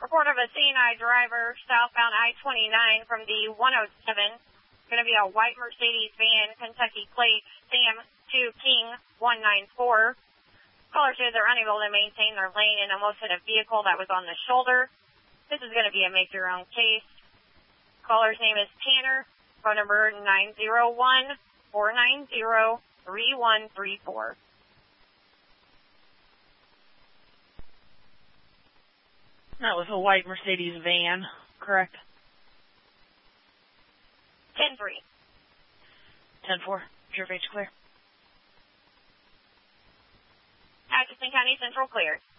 Report of a C&I driver southbound I-29 from the 107. Going to be a white Mercedes van, Kentucky plate, Sam 2 King 194. Caller says they're unable to maintain their lane and almost hit a vehicle that was on the shoulder. This is going to be a make your own case. Caller's name is Tanner. Phone number 901-490-3134. That was a white Mercedes van, correct? 10-3. 10-4. Pure Page clear. Atchison County Central clear.